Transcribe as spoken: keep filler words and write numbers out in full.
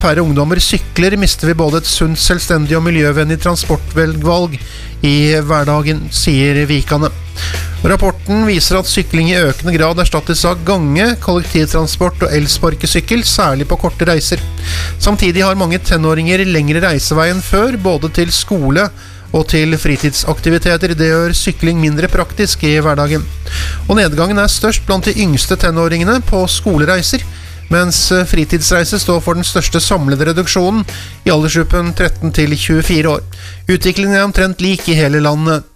færre ungdommer sykler, mister vi både et sunt, selvstendig og miljøvennlig transportvalg i hverdagen, sier Vikane. Rapporten viser at sykling i økende grad erstattes av gange, kollektivtransport og elsparkesykkel, særlig på korte reiser. Samtidig har mange tenåringer lengre reisevei enn før, både til skole og til fritidsaktiviteter. Det gjør sykling mindre praktisk i hverdagen. Og nedgangen er størst blant de yngste tenåringene på skolereiser, mens fritidsreiser står for den største samlede reduksjonen i aldersgruppen tretten til tjuefire år. Utviklingen er omtrent lik i hele landet.